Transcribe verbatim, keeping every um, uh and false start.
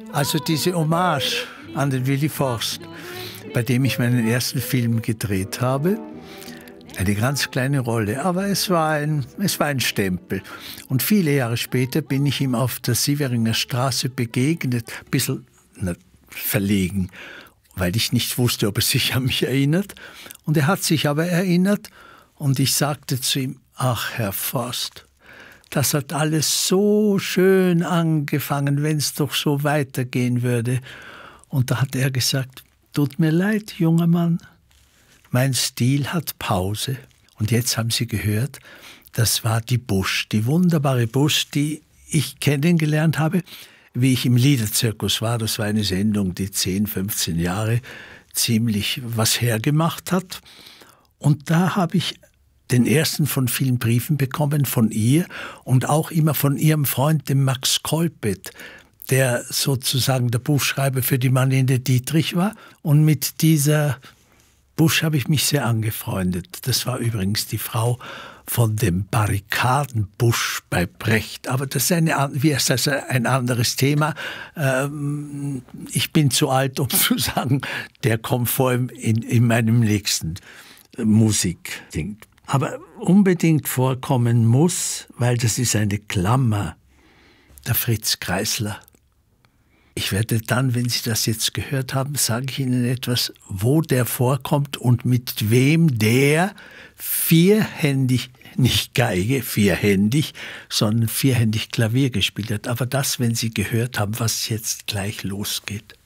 Also diese Hommage an den Willy Forst, bei dem ich meinen ersten Film gedreht habe, eine ganz kleine Rolle, aber es war ein, es war ein Stempel. Und viele Jahre später bin ich ihm auf der Sieveringer Straße begegnet, ein bisschen na, verlegen, weil ich nicht wusste, ob er sich an mich erinnert. Und er hat sich aber erinnert und ich sagte zu ihm, ach Herr Forst, das hat alles so schön angefangen, wenn es doch so weitergehen würde. Und da hat er gesagt, tut mir leid, junger Mann, mein Stil hat Pause. Und jetzt haben Sie gehört, das war die Busch, die wunderbare Busch, die ich kennengelernt habe, wie ich im Liederzirkus war. Das war eine Sendung, die zehn, fünfzehn Jahre ziemlich was hergemacht hat. Und da habe ich den ersten von vielen Briefen bekommen von ihr und auch immer von ihrem Freund, dem Max Kolpet, der sozusagen der Buchschreiber für die Marlene Dietrich war. Und mit dieser Busch habe ich mich sehr angefreundet. Das war übrigens die Frau von dem Barrikadenbusch bei Brecht. Aber das ist, eine, wie ist das ein anderes Thema. Ähm, ich bin zu alt, um zu sagen, der kommt vor in, in meinem nächsten Musikding. Aber unbedingt vorkommen muss, weil das ist eine Klammer, der Fritz Kreisler. Ich werde dann, wenn Sie das jetzt gehört haben, sage ich Ihnen etwas, wo der vorkommt und mit wem der vierhändig, nicht Geige, vierhändig, sondern vierhändig Klavier gespielt hat. Aber das, wenn Sie gehört haben, was jetzt gleich losgeht.